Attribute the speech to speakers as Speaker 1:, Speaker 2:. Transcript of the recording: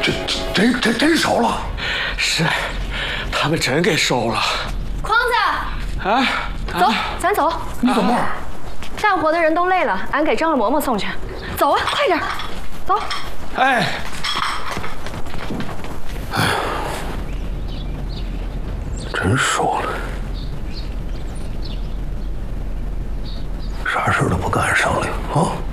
Speaker 1: 真收了？
Speaker 2: 是，他们真给收了。
Speaker 3: 筐子，
Speaker 2: 啊，
Speaker 3: 走，咱走。
Speaker 1: 你怎么？
Speaker 3: 干活的人都累了，俺给张了嬷嬷送去。走啊，快点，走。
Speaker 2: 哎，
Speaker 1: 真收了，啥事都不敢商量啊！